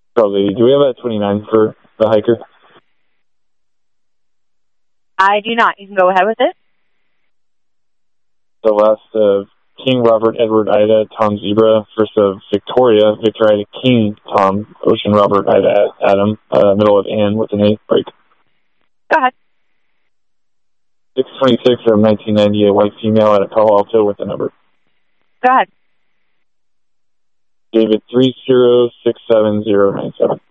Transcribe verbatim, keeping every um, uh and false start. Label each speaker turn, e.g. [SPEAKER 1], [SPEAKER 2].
[SPEAKER 1] Probably. Do we have a twenty-nine for the hiker?
[SPEAKER 2] I do not. You can go ahead with it.
[SPEAKER 1] The last of King Robert Edward Ida Tom Zebra, first of Victoria Victor Ida King Tom Ocean Robert Ida Adam, uh, middle of Ann with an A break.
[SPEAKER 2] Go ahead.
[SPEAKER 1] six twenty-six of nineteen ninety, a white female at a Palo Alto with a number.
[SPEAKER 2] Go ahead.
[SPEAKER 1] David three zero six seven zero nine seven.